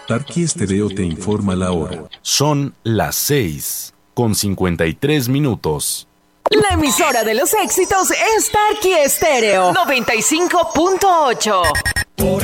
Tarqui Estéreo te informa la hora. Son las 6:53. La emisora de los éxitos es Tarqui Estéreo 95.8.